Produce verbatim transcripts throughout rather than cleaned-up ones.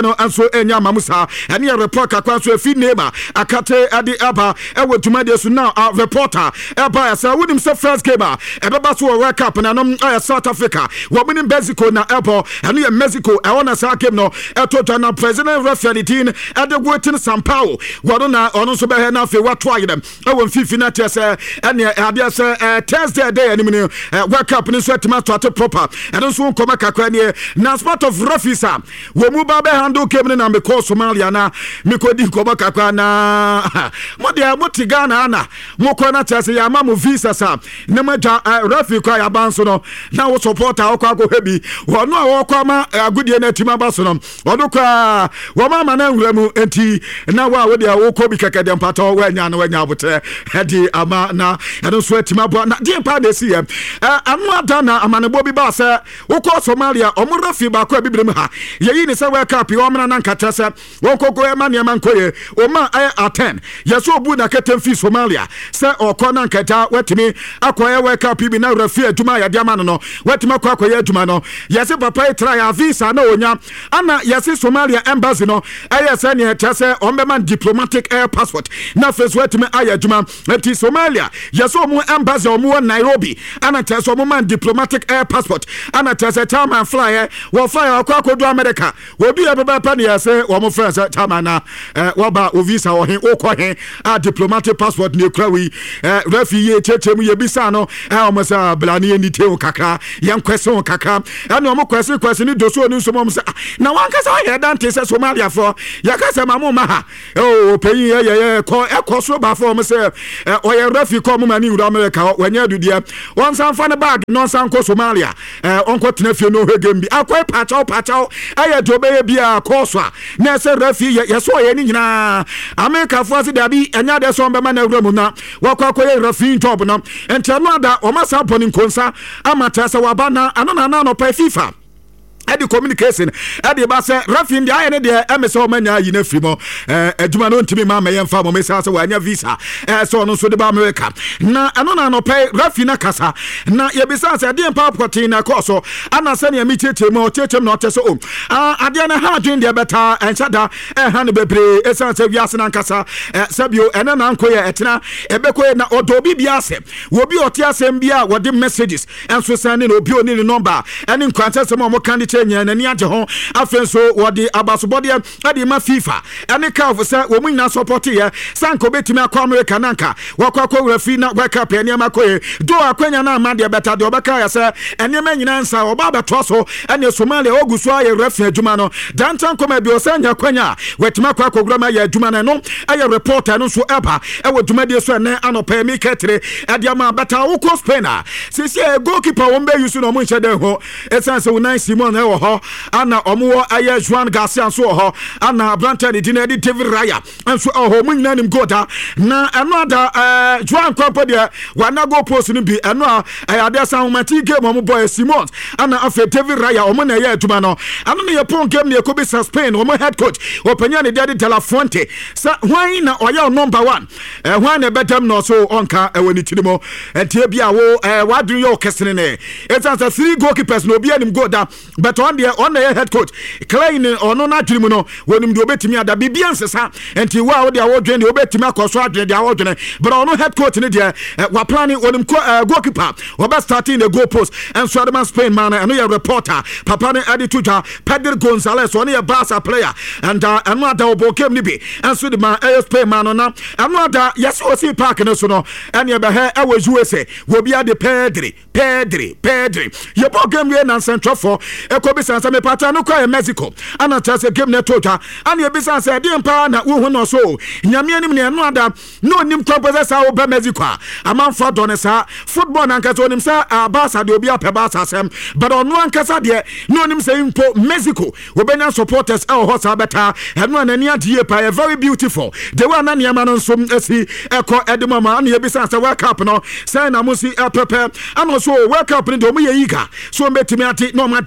no anso enya mamusa ene ya report kakwa so afi neighbor akate ade aba e woduma de so now a reporter eba ya say wonim say first game e beba so World Cup na no South Africa wo mini Mexico na ebo ene ya Mexico e wona sa game no e to na president referee team e de go tin São Paulo wo na ono so be he na fe wato ayedem e won fifi na te say ene ade say Thursday day ene mini World Cup ni so tima to ate proper ene so nkoma kakra ne na sport of refisa wo mu ba be handle game na me call Somalia na me ko di nkoma kakra na mo de moti Ghana na mo ko na te say ya ma mo visa sa ne ma referee kwa ya banso no na wo supporter wo kwa ko hebi wo no wo kwa ma agudie na tima baso no wo do kwa wo ma ma na nwura mu enti na wa wo de wo ko bi keke de mpato wo anya na wanya bote hedi ama na eno so tima bo na de pa de si em anu ada na amanebo bi ba se wo ko Somalia o mo referee ba ko bibirem ha ye yi ni se World Cup wo mna na nkata se wo ko ko e ma ne ma nkoye o ma a ten ye so obu na ketem fi Somalia se o ko na nkata wetimi akoye World Cup bi na referee aduma ya dia ma no wetimi akwa akoye aduma no ye se papa try ya visa na onya ana ye se Somalia embassy no aye se ne te se o be man diplomatic air passport na face wetimi aye aduma enti Somalia ye so mu embassy o mu Nairobi ana te so mu man diplomatic air passport ana te se chairman fly wo fly akwa akodu America wo du ya baba pa ne ye se wo mu friends chairman na wo ba o visa wo hen o ko hen a diplomatic passport ne kra wi refi ye cheche mu ye bisa no e o mo sa blani ni te o kakra ye nkwese kakra ana o mo kwese kwese ni doso ni so mo sa na wan ka sa ye dan te se Somalia for ya ka se mamu ma ha o peyin ye ye ko e ko so ba for mo se o ye refi ko mo mani ura America wanya dudia wan san fa ne bag no san ko Somalia on ko tena fie no hegem bi akwai pachaw pachaw aye to be bia ko so na se refi ye so ye ni nyina America for se da bi enya de so be ma na ura mu na wakwa ko ye refi top no enti no ada o ma sa poni konsa amata se wabana anona na no pa FIFA edi communication edi ba se referee ndi ayene de emese o manya yi na free mo eh aduma no ntimi ma me yemfa mo me sa se wanya visa eh so no so de ba America na anona no pay referee na kasa na ye bisa se de pa poti na koso ana se ne mi cheche mo cheche no te so ah ade na ha dwen de beta enchada eh ha ne bebre esan se wiase na kasa eh sabio ena na nko ye etena ebeko na odobi biase wo bi oti asem bia wo de messages enso sane na obi oni number eni nkwanta se mo mo kan nya na ni age ho afenso wodi abasobode ade ma FIFA ene ka of say wo munna support ye sanko betimi akwa America nanka wakwa kwa refi na World Cup ene ma koye do akwanya na amade beta de obaka ya say ene ma nyina nsa oba beto so ene Somalia oguso aye refi adwuma no dantan koma bi osanya kwanya wetima akwa kograma ya adwuma na no aye reporter no so eba e woduma de so ene anopa mi ketre ade ama beta wo ko Spain sisi goalkeeper wo mbe yusu no mo nche de ho esanse Unai Simon ho ana omo aye Juan Garcia so ho ana Brandon di na di David Raya enso ho mun nanim goda na eno ada eh Juan Kompo de wana go post ni bi eno a ade san mati game omo boy Simon ana afa David Raya omo na ye aduma no ano ne ye pon game ne ko bi Spain omo head coach opanya ne de La Fuente sa hwan na oya number one eh hwan na betam no so onka ewani tirimo entie bia wo eh wadru yo kesene ne etansa three goalkeepers no bi anim goda but on the on the head coach Klein ono na twirimu no wonim de obetimi ada bibia nsesa enti wa wo de awodwen de obetimi akoso adwen de awodwen but ono head coach ne de wa planning wonim goalkeeper we ba starting the goal post and so the man Spain man and your reporter papa ne adi tuja Pedro Gonzalez one your Barca player and uh, and what the ball game ni bi and so the man Spain man na and what the yes we see park no so no and you be here e was U S A we be the Pedri Pedri Pedri your ball game we na central for ekobi sansa me pata no kwa Mexico ana tase game ne toja ana ebisa se de mpa na wo hu no so nyame anim ne no ada no nim kwapose sa wo be Mexico amanfa do ne sa football na nka so nim sa Barca de obi ape Barca sem but ono ankasa de no nim se impo Mexico wo benya supporters e ho sa beta eno anani adie pa very beautiful the one na niam no so esi eko edemama ana ebisa se World Cup no say na musi prepare ana so World Cup ni de o me yiga so metimi ati no mati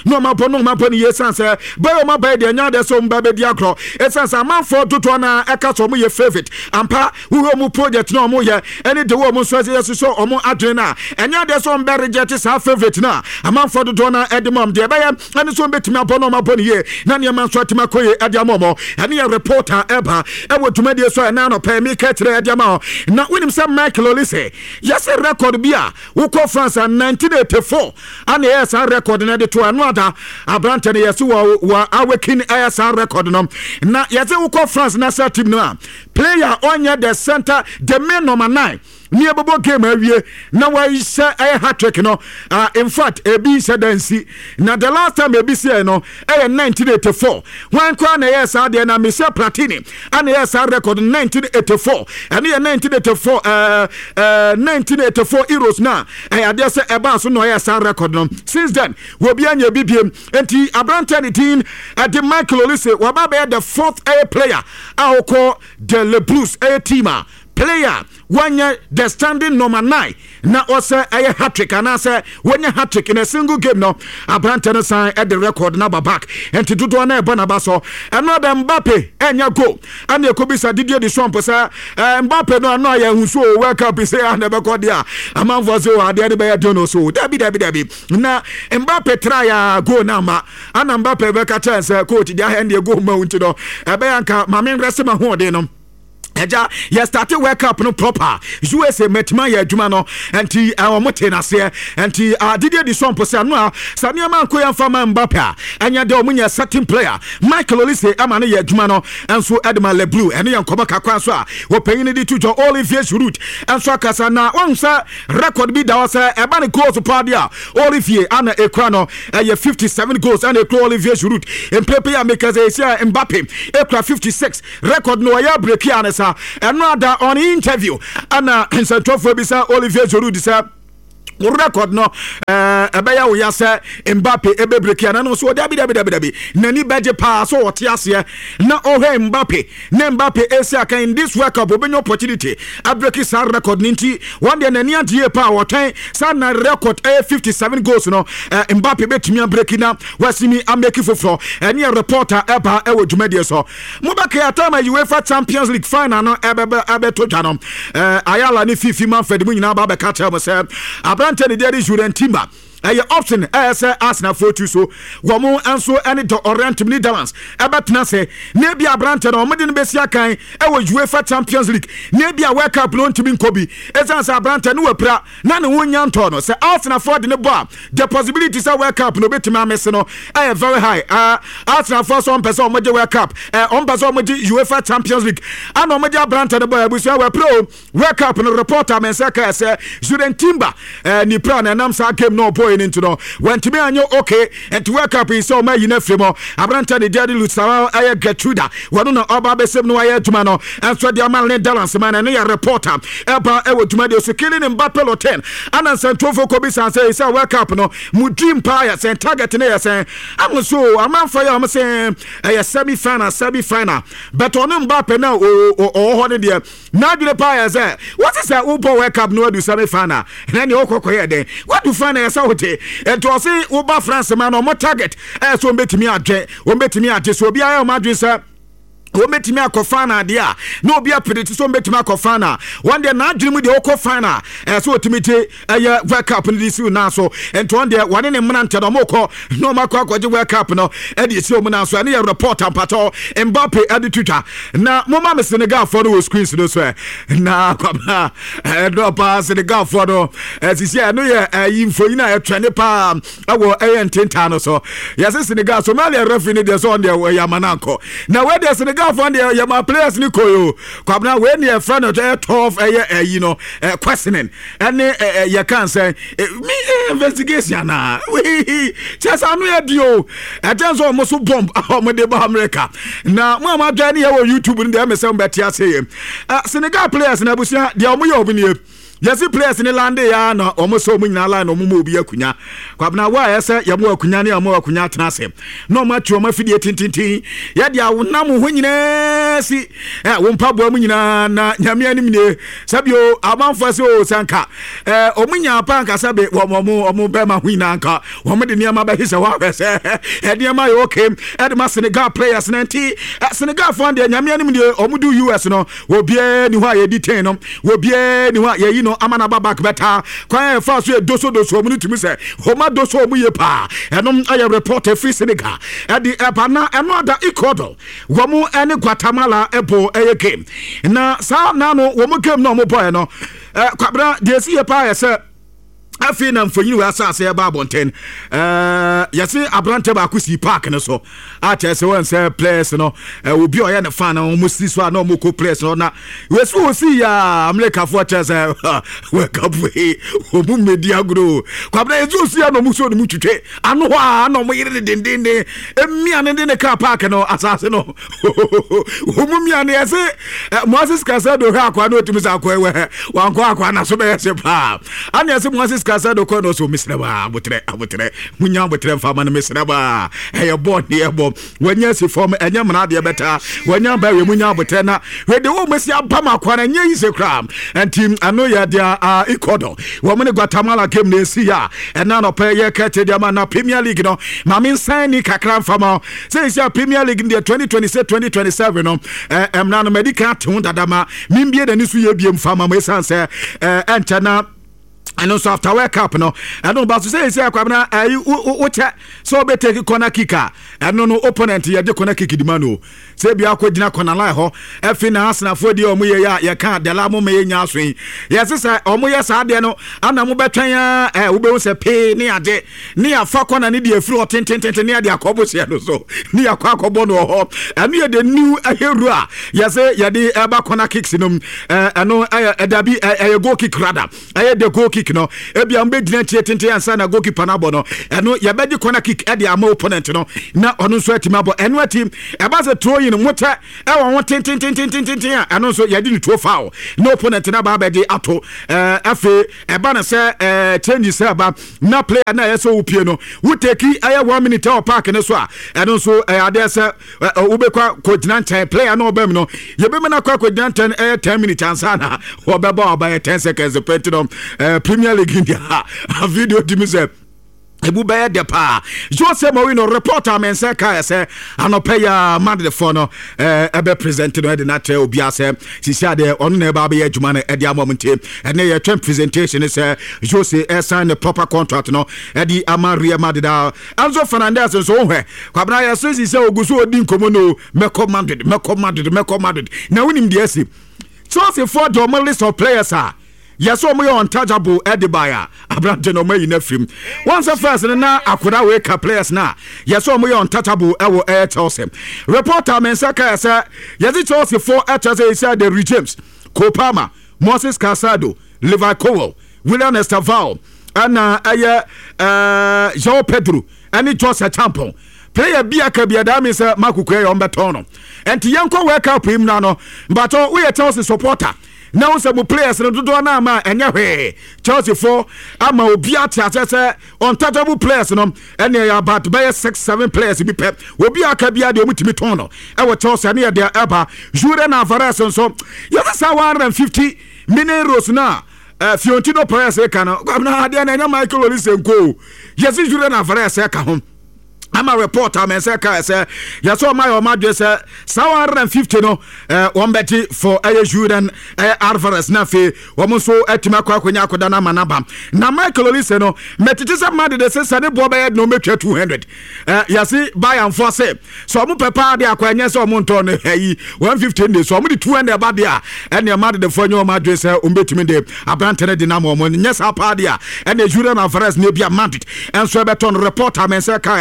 no ma bono ma boni yesanse bayo ma bay de nya de so mba be dia kro esanse amanfo toto na eka so mo ye favorite ampa wo mu project no mo ye ene de wo mo so se so omo adwen na enya de so mba reject sa favorite na amanfo toto na edemom de baye ene so betimi abono ma boni ye na ne man so atima koye ediamomo ene ye reporter eba e wo tumade so na no pay me ketre ediamo na winim say Michael Olise yes record bia wo ko France nineteen eighty-four and yes record na de to another abrante ne yes wo awaken yes record no na yes wo ko France national team no player onye the center the main number nine near bobo game awie na wa ise a hat-trick no uh, in fact ebi said dansi na the last time ebi say no eh nineteen eighty-four when kwa na yes ade na Michel Platini and yes record nineteen eighty-four and in nineteen eighty-four uh, uh, nineteen eighty-four Euros na eh ade say eba so no yes record no since then we be anya bibiem enti abrante team at the Michael Olise we ba be the fourth A player a call the Le Blues A teamer player one year the standing number nine na also a hat-trick and I say when you hat-trick in a single game no abrante no sign at the record number back and to do na Bonabaso another Mbappe enya goal and you could be sa Didier Deschamps say Mbappe no no ya hunso work up say and never got there among for so ade ade be don so dabi dabi dabi na Mbappe try goal na ma and Mbappe be ka chance coach dia hand the goal mount no e be anka mamen rese ma ho de no Eja ya started work up no proper U S A metima ya adwuma no enti awo mote na se enti Didier Deschamps say no sania man ko ya fama Mbappe anya de omunya certain player Michael Olise amane ya adwuma no enso Edmar Le Blue ene ya nkoba kakwa so a wo panyin di tujo Olivier Giroud enso akasa na onsa record bi da wo say e ba ne goals pa dia Olivier ana ekra no ya fifty-seven goals ana ekra Olivier Giroud empepe ya make say Mbappe ekra fifty-six record no ya break ya na another on interview and uh Centrofo bisa Olivier Giroud say record no eh ebeya wo ya say Mbappe ebe break ya na no so dabi dabi dabi dabi nani beje pa so wote ase na ohe Mbappe na Mbappe ese aka in this world cup obenyo opportunity a break his record ninti one day nani adie pa woten sa na record eh fifty-seven goals no eh, Mbappe betumi break na wasimi ameki foforo ene reporter eba e wo dwumade so mobaka atama UEFA Champions League final no ebe ebe to dwa no eh ayala ni fifi man fed mu nyina ba be ka tell me say Anthony Derry Juren Timber a option as Arsenal forty so womo anso any to orient me balance abatna say nebi abrante no modin besia kan e wo UEFA Champions League nebi a World Cup no ntimi nkobi ezansa abrante no wapra na ne wonya nto no say Arsenal for the ball the possibility say World Cup no betimi amese no e very high uh, Arsenal for some person mo World Cup uh, on person mo UEFA Champions League and mo abrante no ball abusia we pro World Cup no reporter men say ka say Juren Timber uh, ni plan na nam sa game no boy into no when to me anyo okay and to World Cup is so my uniform abrante the Daddy Lusawa aye Gertruda wonu na oba besem no aye tuma no and so the man Dallas man and ya reporter eba e wo tuma de so killing Mbappe lo ten and Centrofo ko bi san say say World Cup no mu dream pa say target na ya say am so am for you am say aye semi final semi final but on Mbappe na o o ho ne de na dule pa ya say what is that World Cup no do semi final na ne okokoye den what do final ya say hote and to say Uber France man on my target eh so betimi adwe o betimi adwe so bia ya o madwe say o metimi akofana dia na obi apediti so metimi akofana one day na adwemu de okofana eh so otimite eh World Cup ni disi na so and one day one ne mnante do moko no makwa kwaje World Cup no e de isi omu na so na report ampato Mbappe ade Twitter na mama me Senegal for the screens no so na kwama eh do pa Senegal for no eh sisi no ye info ina e twene pa awo eh ententa no so yes Senegal Somalia referee ni de so on the yamananko na we de Senegal for the your players ni koyo kwabna we ni friend of twelve eh you know questioning and you can say me investigation na we just anu e dio atenso o so bomb o de ba America na mo ma dwa ni e wo YouTube ni de me say mbeti ase Senegal players na busia de o mo ye obini Yes, players in the land they are no almost so many line no mumu be akunya. Kwabna wa ese ya mu akunya ne amu akunya tenase. No match o mafidie tintintin. Ya dia wonam ho nyina si eh wo mpaboa mu nyina na nyame anim ne sabio amanfo se o sanka. Eh omunya pa nka sabe wo mo omo be ma hu nyina nka. Wo me de niam ba hise wa be se. Eh niam ayo okay. Eh de ma Senegal players ninety Senegal fo de nyame anim ne omudu U S no wo bie ni ho aye detain no. Wo bie ni ho aye no amana babak beta kwa fa so doso doso mu ntimi se homa doso mu ye pa enom aye reporter free Senegal e di epana eno ada ikodo wo mu ene Guatemala ebo eye game na sa na no wo mu game no mo boy no eh kwabra de si ye pa ye se afi na mfonyi wa asase ya ba bonten eh yase abrante ba kusi park ne so ate se won say players no obi oye ne fan na mo si so na mo ko players no na we so si ya America for chance we cup we o mu media gro kwabra ezu si ya no mu so no mu twetwe ano ho a no mo yire den den den emia ne ne car park no asase no o mu mia ne yase Moses Casado ha akwa no timi sa akwa we wan kwa akwa na so be yase pa ani yase Moses Casado ko no so misraba abutre abutre munya abutre fama no misraba eh bo ne ebo wanya si form enya mna de beta wanya ba we munya abutre na we de wo mesi abam akwa na nya yise kram antim ano ya dia ikodo wo me ne Guatemala game na si ya ena no pe ye kete dia ma na Premier League no ma min sign ni kakran fama say say Premier League in the twenty twenty-six twenty twenty-seven no eh emna no medical tun dadama min bie da ni so ye biem fama mo sanse eh entena. And also after World Cup, no, I don't about to say, say, I you so be take corner kicker. I don't know opponent here, the corner kick the manu. Say, be a quid in a corner lie, ho. If in a house and for the Omuya, you can't, the Lamo may in your swing. Yes, sir, Omuya Sadiano, and I'm better, eh, Ube say, pay near de near Falcon and India floor, ten ten ten near the Acobos, so near Quacobono, and near the new Ahura. Yes, eh, Yadi Aba corner kicks in them, I know a Dabi a go kick rather. I had the go kick. No, ebi ambe dinantie tente ansa na goalkeeper na bo no eno ye be di corner kick e di ama opponent no na ono so atima bo eno atim e ba se throw in mota e won won ten ten ten ten ten ten eno so ye di ni two foul no opponent na ba be di ato eh afi e ba na se eh change se ba na player na ye so upie no wo take aye one minute or park ne so a eno so e ade se wo be kwa coordinate player no be no ye be me na kwa coordinate eh ten minutes ansa na wo be ba ba ten seconds pentinum eh Premier League India a video to me say ebu be de pa Jose Mourinho reporter men say kai say anopeya man the phone eh ebe present no de na tell obi ase sisi ade onu na ba be adwuma na e de amomte e na ye twem presentation say Jose e sign the proper contract no e di Amaria Madida Enzo Fernandez so hwe kwabna ya so sisi oguso odi nkomo no me commanded me commanded me commanded na winim de asi Chelsea for the list of players are yes, so we untouchable Edibaya. Abrante no may in a film. Once a first and now Akuda wake up players now. Yes, so we untouchable Ewo Air Chelsea. Reporter Mensaka said, yes, it's also four actors inside the regimes. Kopama, Moses Casado, Levi Cowell, William Estavao, and uh, uh, João Pedro, and it was a tampon. Player Biaka Biadami said Marco Quay on Batono. And Tianko wake up him now, but oh, we are Chelsea supporter. Now some players no do na ma enya hwe Chelsea for ama obi ati say untouchable players no enya ya about by six seven players bi pep obi aka bia de omutimi ton no e wo Chelsea na de eba Julian Alvarez so you say one hundred fifty million euros na eh Fiorentino Perez e kana na ade na enya Michael Olise nko yes Julian Alvarez e ka ho I'm a reporter, man. Say, say, yes, all my or my dress, one hundred fifty no, uh, one betty for a Judan Alvarez Nafi, woman so at Timaka Kunyakudana Manaba. Now, Michael Olise no, met it is a matter that says, Sunny Boba no make two hundred. Uh, yes, buy and for say. So, I'm papa, the Aquanias or Monton, hey, one fifteen days, so I'm two hundred badia, and your mother the phone, your madress, Umbetimide, a Brantana Dinamo, yes, Apadia, and the Judan Alvarez may be a mandate, and so Beton reporter, man. Say,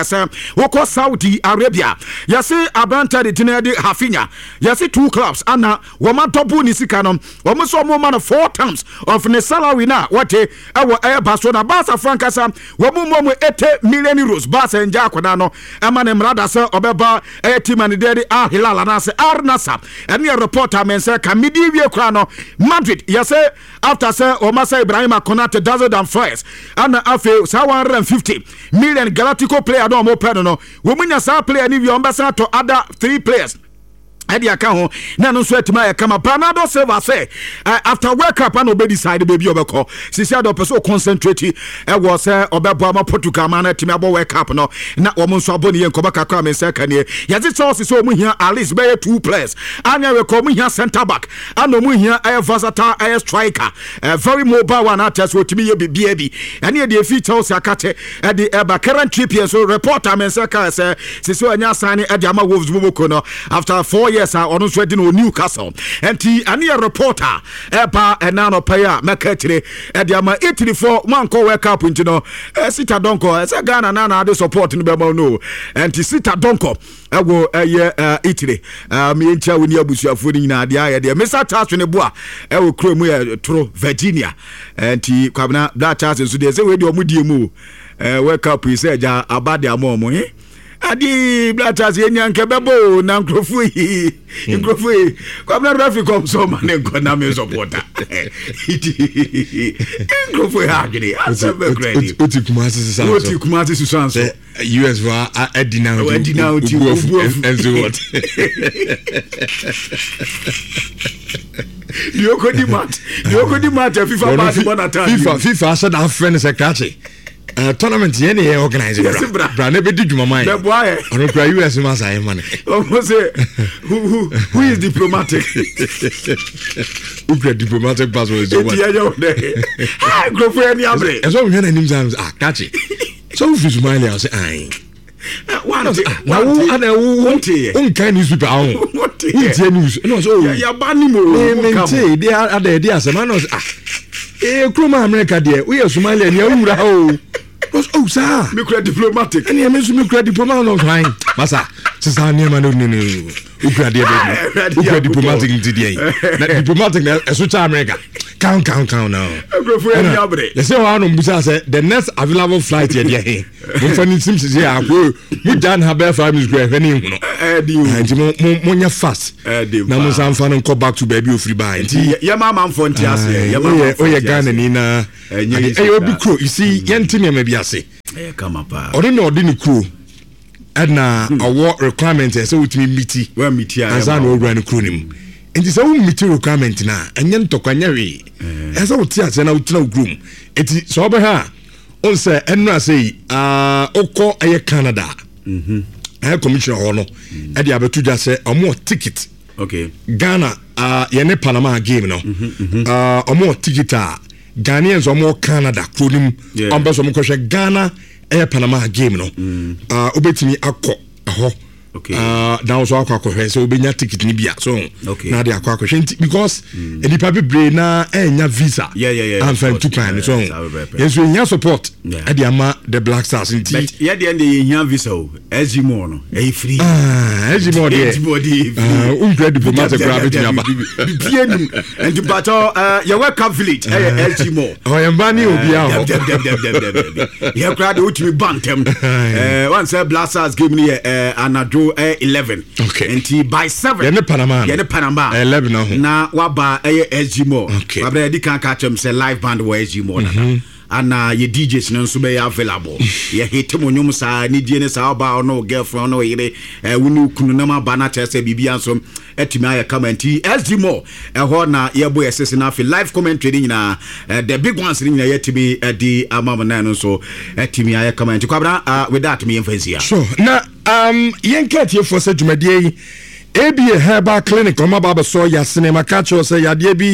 woko Saudi Arabia yɛse abanta de tinade Hafinya yɛse two clubs ana wɔma double ni sika no wɔmo so mo man four times of ne salary na wɔte ɛwɔ ɛyɛ Barcelona Barca frankasa wɔmo mo mo eighty million euros Barca nja akoda no ɛma ne mrada sɛ ɔbɛba ɛyɛ team and de Al Hilal na sɛ Al Nassr ɛne reporter men sɛ kamidi wie kra no Madrid yɛse after sɛ ɔma Ibrahim Konate dazzled and fires ana afe sa one hundred fifty million Galactico player no mo pɛ no wɔmunya sa player ni wie ɔmbɛsa to other three players Eddie Akaho, Nano Swetima, Kama Bernardo Silva say after World Cup and obey decide baby Obeko. Sisiado Peso concentrating. I was a Obama Portugal man at Timabo World Cup no, not woman Saboni and Kobaka come in second year. Yes, it's also so we here at least by two players. And I will come here centre back. And no here a versatile a striker. A very mobile one at us what to be a baby. And here the feet also Sakate at the Eba current trip here. So reporter Mensaka say Siso and Yasani at Yama Wolves Mubukono after four years. Yes, I on sweating on Newcastle. And he and a reporter, Epa and Nano Paya, Makatri, at Yama eighty-four, one call wake up into no Sita Donko, as a Ghana Nana, the support in Bemo. And he Sita Donko, I go a year Italy. Me and Chow in Yabusia food in the idea. Mister Tash in the bois, I will crew me through Virginia. And he come out that chance and so they say, where do you move? Wake up, he said, about their mom, eh? Adi blatas yenyan kebebo na nkrofo yi nkrofo yi kwabna rafi kom so man nko na me supporter nkrofo ha gidi asebe credit oti kumasi sisan oti kumasi sisan so U S va edina o edina o ti enzo what Yoko di mat Yoko di mat FIFA ba di bonata FIFA FIFA said our friend is a catchy Uh, tournament yene ye organize yes, bra bra ne be di djuma man the boy ono kra U S ma say man almost say who who who is diplomatic who kra diplomatic passport is what ah go for any abre eso me na nim zam ah catch so fi Somalia I say ai one na wo ana wo on kan ni super ahun untie news no so ya ba ni mo me ntie dey ada dey asema no ah eh kroma America dey we Somalia ni awura o oh sir me kra diplomatic and me so me kra diplomatic no fine masa sisa ni ma no no no ukra dey be ukra diplomatic nti dey na diplomatic na eso cha America count count count now go for any abre you say one no busa say the next available flight here dey mo fani sim say akwo mu dan ha be five minutes go e ni hu no eh di nti mo mo nya fast na mo san fa no go back to baby ofri by nti ya ma man fo nti ase ya ma o ye Ghana ni na eh obi kro you see yenti me bi ase eh kama pa odi na odi ni kro na award requirement say wutimi miti we miti ya asa na ogran kro nim nti say wo miti requirement na enye ntokwanya we esa wuti ase na wutuna ogrum enti so obe ha on say enra say ah okọ eye Canada mhm eh commissioner ho no e dia betu ja say omo ticket okay Ghana ah ye ne Panama game no ah omo ticket a Ghanaians omo Canada kro nim on be so mo kwhwe Ghana e Panama game no ah obetimi akọ ho okay ah now so akọ akọ so obenya ticket ni bia so okay na de akọ akọ because any paper brain na enya visa yeah yeah yeah and fan two kan so yes we nya support e de ama the Black Stars nti but yeah the end the nya visa o S G more no e free ah S G more there ah incredible diplomatic gravity aba bienu and but uh your welcome village eh S G more oh yamba ni obi a ho yeah crowd ultimate bantem eh one say Black Stars game ni eh anado eleven okay and by seven yeah ne Panama yeah ne Panama eleven no na waba eh S G more okay wabra di kan catch them say live band wa S G more na ana ye D Js no so be available ye hit mo nyum sa ni die ne sa ba no girlfriend no yire eh wunu kunu na ma ba na chese bibia so etimi aye comment S G more eh ho na ye boy sese na fi live commentary nyina the big ones nyina yetimi di amam na no so etimi aye comment kwabra with that me emphasis so na um yenket ye for sedwumadie A B A Herbal Clinic on my baba so ya cinema catch or say ya de bi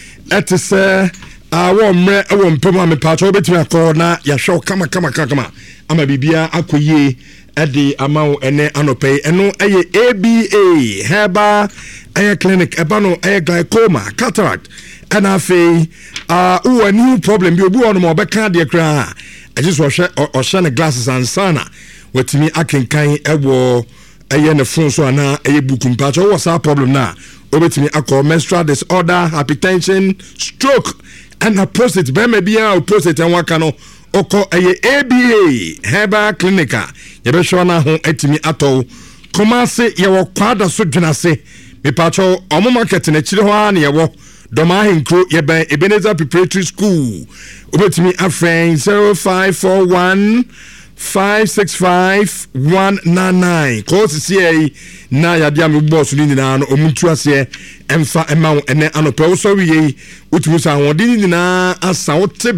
etese ah wo mre e wo mpema me patcho betimi akọ na ya show kama kama kama ama bibia akoyie e de amawo ene anope eno eye A B A Herbal Air Clinic eba no air glaucoma cataract and afi ah uh, a new problem bi obi ono mo be ka de kra I just wash or shine glasses and sana watimi akenkan ewo eye ne phone so ana eye book mpacho what's our problem na obetimi akọ menstrual disorder, hypertension, stroke and a prostate be me bia o prostate en waka no okọ eye A B A Herbal Clinic ye be sho na ho etimi ato Kumasi ye wo kwada so dwenase me pacho omo market na chire ho ana ye wo Doma Hinkro ye be Ebenezer Preparatory School obetimi afren zero five four one five six five one nine nine course C na ya dia me boss ni nyina no omuntu ase emfa ema ene anope wo so wiye utumu sa won din nyina asa wote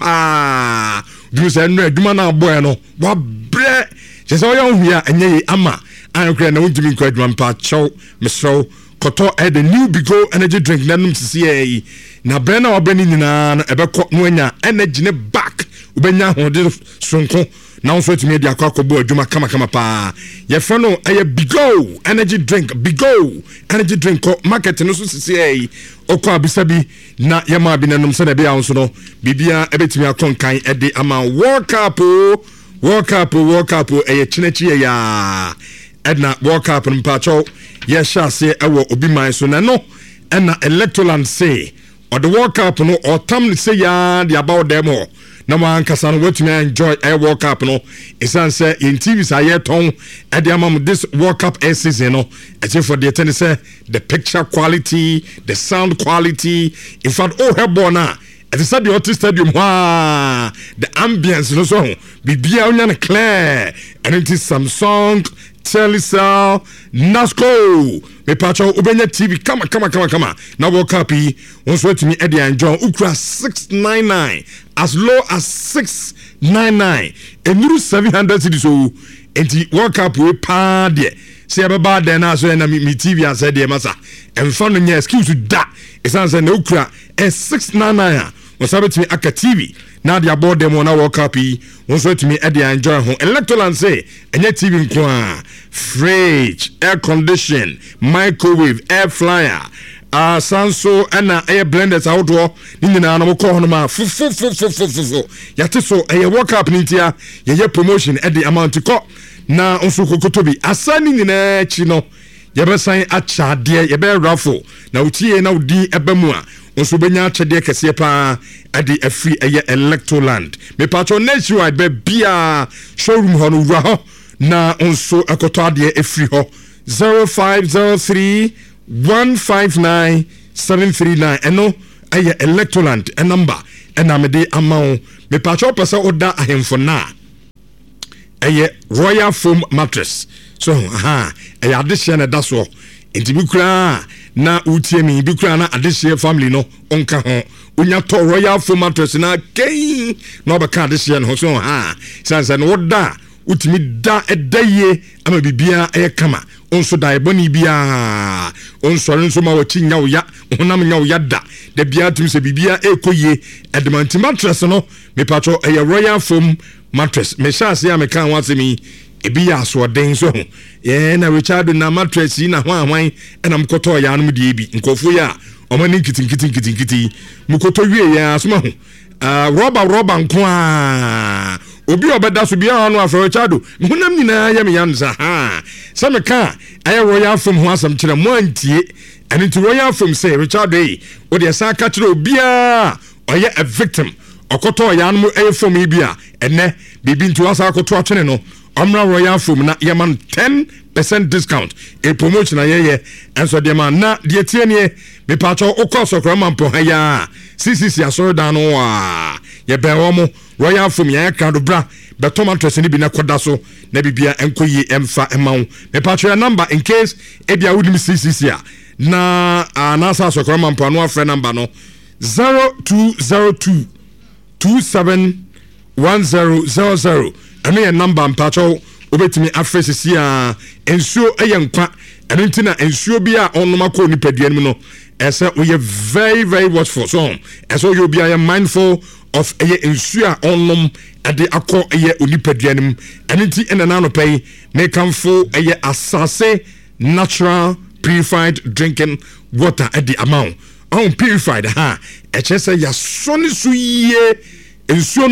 brepa du se no aduma na boy no wa bre je se wo yon hia enye ama an kra na wudimi kwa aduma mpa chow mesro koto e the new Bigo energy drink nanum C na bre na obani nyina no ebekọ no anya energy ne back ubenya ho de sonko now so to me the akwakobo adwuma kama kama pa ye fa no eye Bigo energy drink Bigo energy drink ko market no so sisi okwa abisabi na ye ma bi nanum se na bia won so no bibia ebetimi akonkan e de ama world cup world cup world cup eye chinechi ya edna world cup mpacho ye sha se ewo obi man so na no na electoral say or the world cup no or tam say ya the about them all na man kasa no wetumi enjoy a World Cup no isan say in T V sa ye ton e dey am this World Cup air season no e for the ten say the picture quality, the sound quality, in fact oh hebo na e say the Otis Stadium wa the ambience no so bibia onya na clear and it is Samsung, Telecel, Nasco me pacho ubenya T V kama kama kama kama na World Cup yi won so wetumi e dey enjoy ukra six ninety-nine as low as six ninety-nine and new seven hundred cities so enti World Cup we pa de se ababa de na so na mi T V ase de masa emfa no nya excuse da esan se na ukra e six ninety-nine won sabeti aka T V na de aboard dem na World Cup yi won so wetumi e dey enjoy ho electoral say enye T V nko fridge, air condition, microwave, air fryer, uh, Sanso and air blenders outdoor. Nina no call no ma fu fu fu fu fu fu. Yate so a World Cup nintia ye promotion at the amount to call. Na onso kokotobi asani nina chino. Yebe sign acha de yebe raffle. Na utie na udi ebemu a onso benya chede kese pa ade afri eye Electroland. Me patro nationwide be bia showroom ho no wura ho. Na onso akoto ade efri ho zero five zero three one five nine seven three nine eno aye Electroland a number ena me de amount me patro pesa oda ahemfo na aye Royal Foam mattress so aha aye adehye na da so enti bi kura na utie mi bi kura na adehye family no onka ho onya to Royal Foam mattress na kei na obeka adehye no so ha sansa no oda utimi da edaye ama bibia e kama onso da eboni bia onso nso ma wachi nya wo ya honam nya wo ya da da bia tumi se bibia ekoye edmanti mattress no me patro e Royal Foam mattress me sha se ya me kan wasemi ebi ya so den so ye na Richard na mattress na hwan hwan na mkoto ya anum de ebi nkofo ya omani kitin kitin kitin kitin mkoto wie ya asoma ho ah rubber rubber nko a obi obeda so bia anu afro Richard hunam nyina ya me yanza ha se me ka aye Royal Foam ho asam kire mo antie and to Royal Foam say Richard eh o de sa ka kire obia oye a victim okoto ya anu aye foam bia ene bibi ntu asa akoto atwene no Omra Royal Foam na yaman ten percent discount a promotion ayeye and so the man na die tienie me pacho okoso krama mpo haya ccc asoro dan no wa ye be wo Royal Foam ya ka do bra be tomato ni bi na koda so na bibia enkoyi emfa emawo me pacho number in case e bia wudi ccc a na anasa so krama mpo no afre number no zero two zero two two seven one zero zero zero ane ye number mpacho obetimi afresisi a ensuo eye nkwa ene ntina ensuo bi a onoma ko ni padua nim no ese we are very very watchful so ese you be are mindful of eye ensuo a onom ade akọ eye oni padua nim ene nti ene na no pay make comfort eye asase natural purified drinking water at the amount on purified ha e chese ya soni suye ensuo no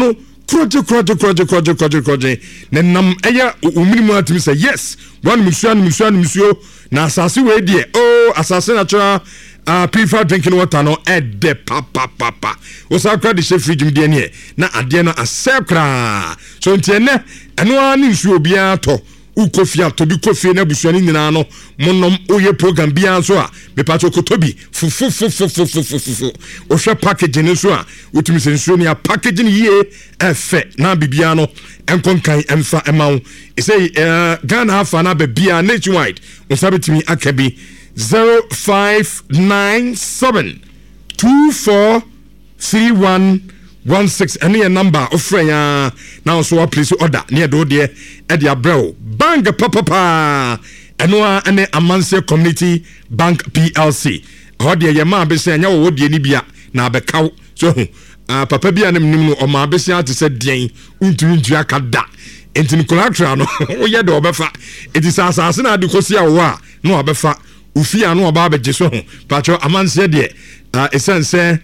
kroje kroje kroje kroje kroje kroje na nam eya uminimu atimi say yes one musuo an musuo an musuo na asase we die oh asase natural uh purified drinking water no ede papa papa wo sa kra de she fridge mi de ne na ade no asepra so ntiene eno ani nsuo bia to ukofia to bi kofie na busuani nyina no monom oye program bia so a me pacho kotobi fu fu fu fu fu fu fu o hwe package ne so a wotumi se nsuo ne a package ne ye efe na bibia no enkonkan emfa emawo e say Ghana afa na be bia nationwide o sabetimi akabi zero five nine seven two four three one one six any a number of friend uh, now so please order near do there at the abrow bank papa pa eno ane Amanse Community Bank P L C ho de ye ma be se anya wo de ni bia na be kaw so uh, papa bia nem nim no o ma be se ate se den untumi ntua ka da enti collateral no wo ye de obefa eti sa asase na de kosi awo a no obefa ufia no oba be je so patro Amanse de uh, esense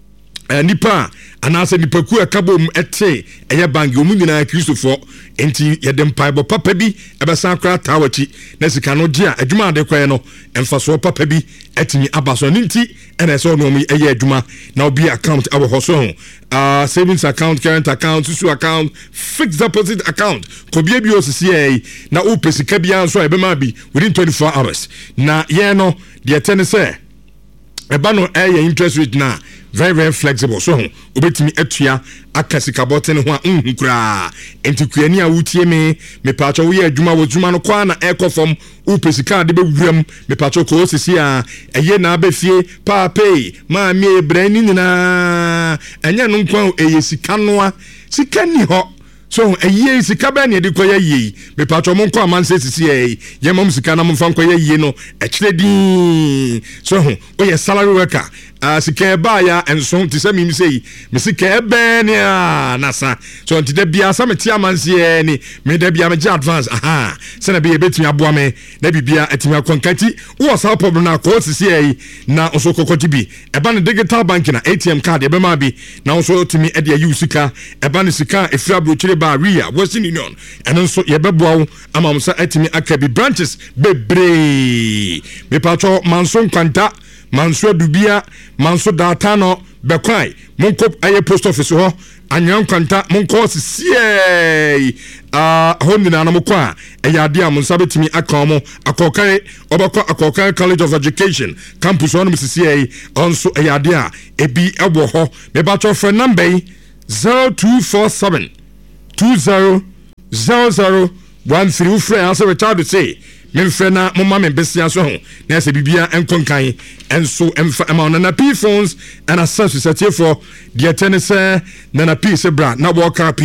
Uh, nipa anase nipa ku akabom ete eye bangi omu nyina Christopher enti yedem paibo papa bi ebesa akra tawachi na sika no gia adwuma ade kwae no emfaso papa bi etimi abaso ninti ene so no mu eye adwuma na obi account abo hoso uh savings account, current account, susu account, fixed deposit account ko bia bi osisi e na o pesika bia so ebema bi within twenty-four hours na ye no de tene say eba no eye interest rate na very very flexible so obetimi atua akasika boten ho a nhukura entikuani a wutie me me pacho wo ye adwuma wo dwuma no kwa na ekofom upesika de be wuram me pacho ko osisi a eye na abefie pa pay ma mi ebrani nyina enya no nkwa eye sika no a sika ni ho so eye sika ba ne de koya yi me pacho mo nkwa Amanse sisi e ye mom sika na mo fa nkwa yi no e kire din so o ye salary worker ah sika ba ya enso ti se mi sei me sika be ne a nasa so nti de bia sa me ti Amanse e ni me de bia me je advance aha se na be betimi aboa me na bibia etimi akonkati wo sa problem na ko sisi e na oso kokoti bi e ba ne digital banking na A T M card e be ma bi na oso timi e de yu sika e ba ne sika e fra brochire ba ria Western Union eno so ye be boa ama mo sa etimi akabi branches bebre me pacho manson kwanta manso dubia manso data no bekwai monko aye post office ho anyan kwanta monko sie ah honina na mokwa eyade am nsabetimi akomo akokare obakọ akokare College of Education campus on msie onso eyade a ebi ebo ho me ba cho friend number zero two four seven two zero zero zero one three friend answer Richard say me frena mo ma me besia so ho na se bibia enkonkan enso emfa amount na P phones and access to for the tenese na P se bra na work up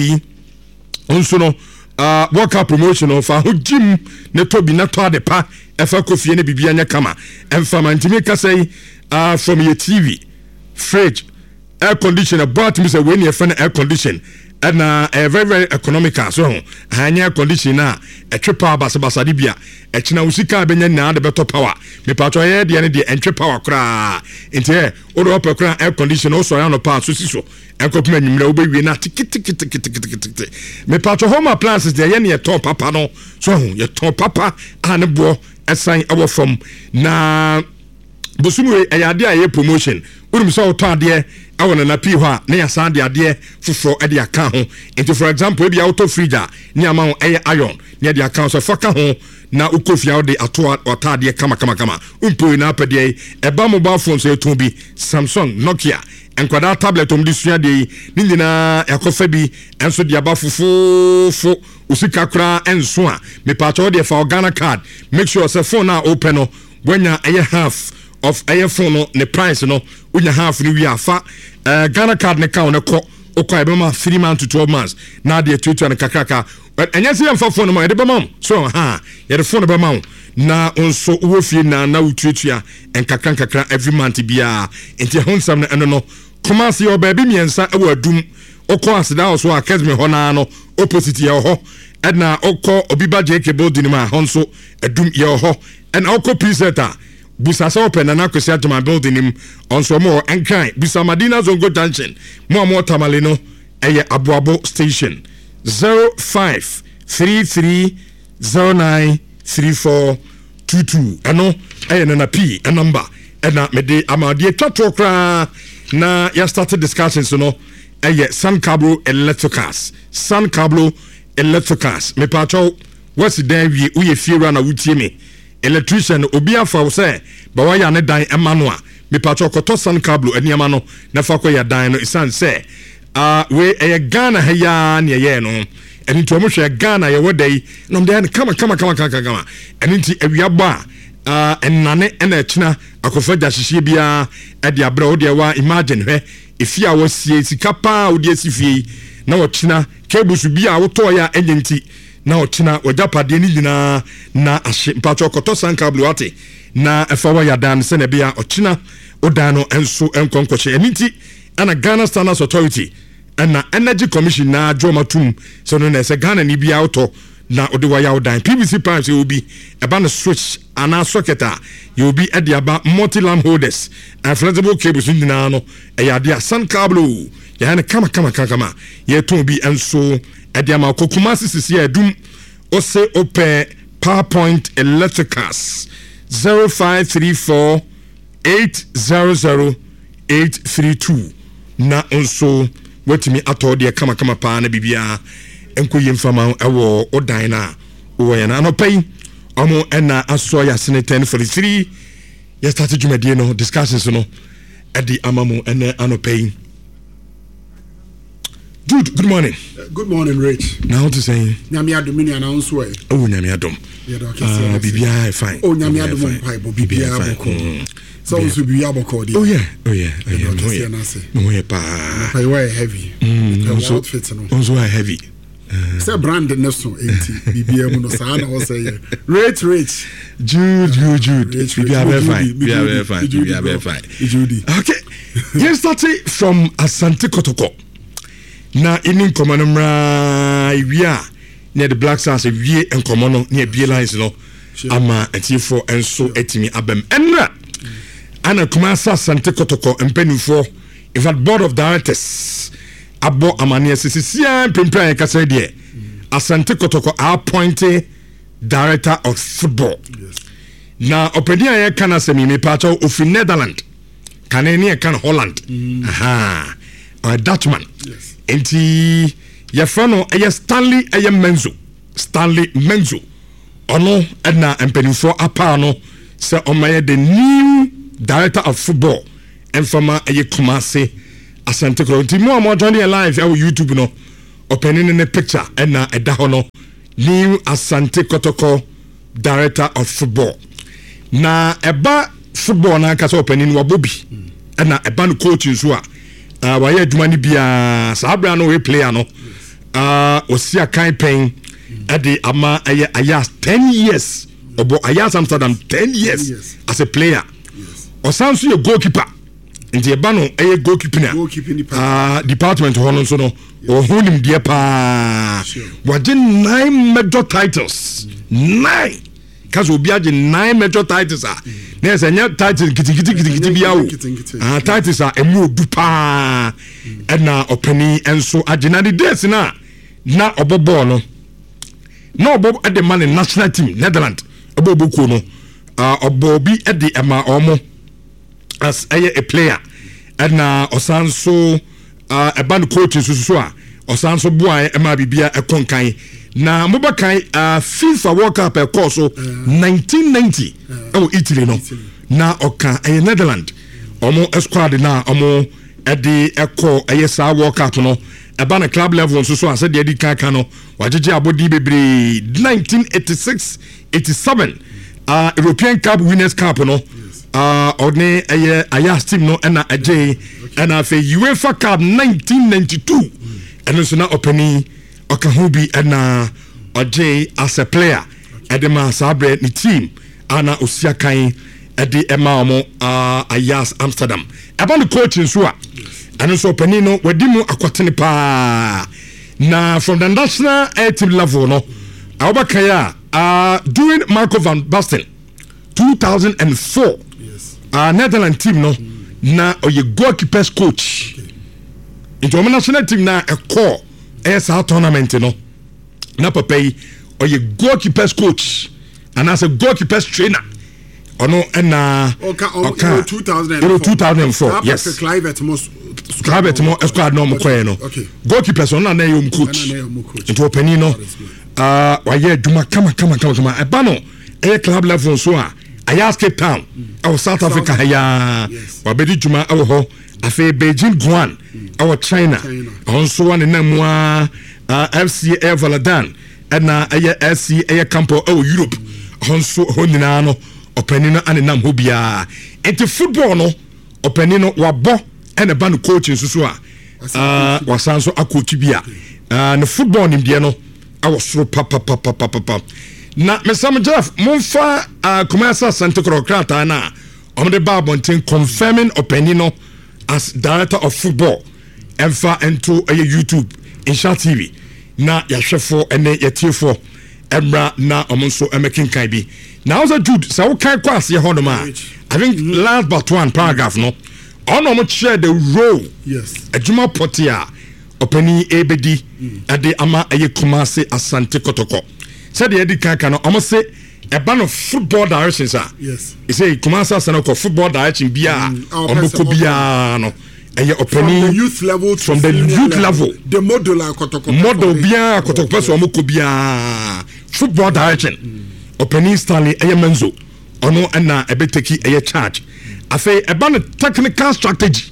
onso no uh work up promotion of ho gym ne tobi na to ade pa efa kofie ne bibia nya kama emfa mantimi ka say uh from your T V fridge air conditioner bought me say when you find air condition and uh, a very very economical so hanya condition na a tripa basa basa dibia e china usika benya na de beto power me patro ye de ne de entwe power kra inte o do pa kra air condition o so ya no pa so siso enkopima nyimra obewie na tikitikitikitikitikiti me patro home appliances de ye ne ton papa no so ye ton papa ane bo esan ewo from na bosumu ayade aye promotion urum so to ade awon na pi ho a na ya san de ade fufro e de aka ho into for example bi auto fridge ni ama ho eye iron ni de aka so foka ho na ukofia de ato otade kama kama kama umpo na apede e ba mobile phone so eto bi Samsung Nokia enkwada tablet om disua de ni nyina yakofa bi enso de aba fufufo usika kra enso a me pacho de fa Ghana card make sure say phone na open no when eye half of iPhone no the price no unya half ni wi afa uh, Ghana card ne ka on ko okwa e be ma three months to twelve months na de twenty na kakaka but enya se yam fa phone mo e de be ma so ha ye de phone be ma na onso wo fie na na utuatua enkakran kakra every month bia enti honsam na eno no kuma se yo baby miensa e wo adum okọ asida so academy ho na no opposite ye ho edna okọ obiba J K building ma honso adum ye ho and okọ presenter busa so open na kwesi atoma building him onso mo enkan busa Madina Zongo Junction mo mo tamale no ɛyɛ aboabo station zero five three three zero nine three four two two ɛno ɛyɛ nana p a number ɛna mede amadeɛ twatoɔ koraa na ya started discussions no ɛyɛ San Cabro Electricals San Cabro Electricals me patcho what's dan wie woyɛ fie ra na wotie me electrician obi afa wo sɛ ba wa ya ne dan ɛma no a me patcho kɔtɔ San Cabro aniama no na fa kɔ ya dan no isan sɛ ah we ɛyɛ Ghana ha ya ne ɛyɛ no ɛni to mo hwɛ Ghana yɛ wodai na mo dan kama kama kama kama kama ɛni nti awia ba ah ɛnane ɛna ɛkyina akɔfa gya hyehyɛ bia ɛde abra wo de wa imagine hwɛ efia wo sie sika pa wo de asifie na wo kyina cables bia wo to ya ɛnyenti na wo kyina wo japade ni nyina na ahye mpacho kɔtɔ San Cabro ate na ɛfa wa ya dan sɛ na bia ɔkyina odan no enso enkonkɔhye ɛnti ana Ghana Standards Authority ana Energy Commission na adwomatum so no na sɛ Ghana ni bia auto na ode wa ya odan P V C pipes you be eba na switch ana socket a you be at the aba multi lamp holders and flexible cables nyina no e ya dia San Cabro ya na kama kama kama kama ye ton bi enso e dia ma kokuma sisi ya dum o se ope PowerPoint Electricals zero five three four eight zero zero eight three two na onso wetimi ato de kama kama pa na bibia enko yemfama ewo odan na wo ya na no pay omo ena aso ya sene ten forty-three ya started jumadi no discussions no edi amamu ene anopay. Good good morning. Uh, good morning, Rich. Now to say nyame adom ni announce way. Oh nyame adom. Yeah, okay. Uh, bibia fine. Oh nyame adom pai bo bibia boko. So also bibia boko dey. Oh yeah. Oh yeah. Oh yeah. Oh yeah. No yeah pa. Pai way heavy. Mm, also outfit no. Also heavy. Say brand no so eighty bibia mu no sa na o say rich rich. Jude Jude Jude. Bibia be fine. Bibia be fine. Bibia be fine. Judy. Okay. Yes, starting from Asante Kotoko. Na ini nkomo mra iwia near the Black Stars wie nkomo no near B lines no ama antifo enso etimi abem enra ana kuma sa Asante Kotoko empanifo in fact board of directors abo amane sisia mpempran kasa de Asante Kotoko appointed director of football. Yes. Na opedi aye kana semi me pacha of Netherlands kana ne kan Holland. Mm. Aha a Dutchman. Yes. Enti yefano eye Stanley eye Menzo Stanley Menzo ono na empanifo apa no se omaye the new director of football enfama eye Kumase Asante Kotoko. Enti mo mo join live our YouTube no opening in a picture na eda ho no new Asante Kotoko director of football na eba football na kasa opening wa Bobby mm. na eba no coach nso a uh, why adwuma ni bia sabra no we player no uh osia campaign at the ama aya ayas ten years obo ayas Amsterdam ten years, years as a player. Yes. Osanso your goalkeeper nti eba no aya goalkeeping uh department hono so no o hunim dia pa waje nine major titles mm. nine kaso obi age nine major titles ah na esenya titles kitikiti kitikiti bia o ah titles ah emu odu pa na openi enso age na the days na na obobo no na obobo at the man national team Netherlands obobo ko no ah obobi at the ema omo as a player na osanso ah eban coach so so a osanso boa ema bibia ekonkan na mobakan uh, FIFA World Cup e course so uh, nineteen ninety uh, oh Italy no Italy. Na oka e Netherlands omo squad na omo e de eko e sa World Cup no e ba na club level so so ase de di kaka no wajeje abodi bebre nineteen eighty-six eighty-seven uh, European Cup Winners Cup no yes. uh one e Ajax team no na aje okay. Na fe UEFA Cup nineteen ninety-two mm. And so na opening Okahubi and Oje as a player at the Masabre ni team ana Osia Kai at the Emamo uh Ayas Amsterdam. About the coach in Sua and also Penino Wedimu Aquatini pa na from the national air team level no Abakaya uh during Marco van Basten two thousand four yes. uh Netherlands team no mm. na oye goalkeepers coach. Okay. into omo national team na e call e sa tournament no na papa yi oye goalkeepers coach and as a goalkeepers trainer ono na okay okay two thousand four yes Clive Etmos Clive Etmos squad no mo koye no goalkeepers ono na yom coach into openi no ah wa ye duma kama kama kama kama e ba no e club level so a aya Cape Town or South Africa ya wa bedi duma awo ho afi Beijing Guan our China also one na mo F C A Valadan na aya S C A Campo o Europe also honina no openi no anenam ho bia enti football no openi no wabo ene ba no coaching so so a ah wasanso akochi bia ah no football nim bia no awosoro papa papa papa na mesam Jeff monfa commercial center krokrata na omde babontin confirming openi no as director of football emfa into a YouTube Insha T V na yahwefo ene yetiefo emra na omonso emekin kan bi now as a Jude so we kan kwase ye hono ma I think mm-hmm. last but one paragraph no ono mo share the role yes adjuma potia openi ebedi ade ama eye Kumasi Asante Kotoko said the edi kan kan no omo say e ba no football direction sir yes he say Kumasi Asante Kotoko football direction bia omo ko bia no eye openi from the youth level to from the youth level the model Kotoko model bia Kotoko person omo ko bia football direction openi Stanley eye Menzo ono na ebeteki eye charge afa e ba no technical strategy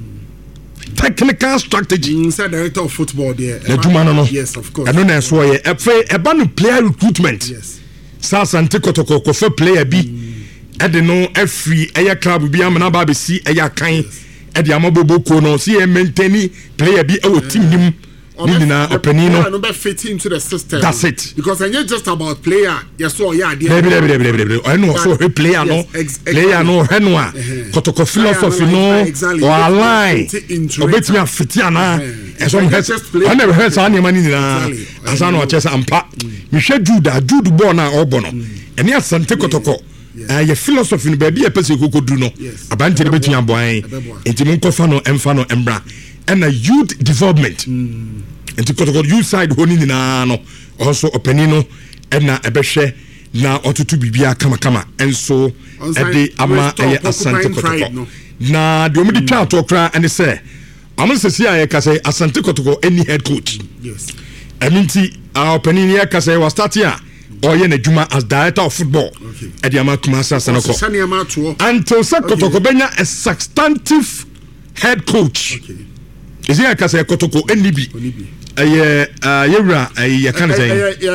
technical strategy inside director of football there no yes of course I know na so ye afa e ba no player recruitment yes Asante Kotoko ko for player bi e de no afri eye club bi amana ba be si eye kan e de amaboboko no si e maintain player bi e wo team nim Nina openi no no be fit into the system that's it because it's not just about player yes so yeah there baby baby baby baby I know so player no player no henwa Kotoko philosophy no or align obet me afiti ana e so I never heard any money na asano o chesa ampa me hwe Jude Jude ball na obo no ene Asante Kotoko eh philosophy no baby e pese kokodu no abante ne betua boan enti mon kofa no emfa no embra and a youth development mm. and to go youth side honi na no also openino and na ebehwe na otutu bibia kama kama and so e dey ama e Asante Kotoko na de omidi twa to kra and say am say see aye ka say Asante Kotoko any head coach yes aminti our openino ya ka say was start here or ye na juma as director of football e dey ama Kumasi Asante until Kotoko benya a substantive head coach okay. Is here Kasa Kotoko N D B? Aye, uh, Yura, aye, can say.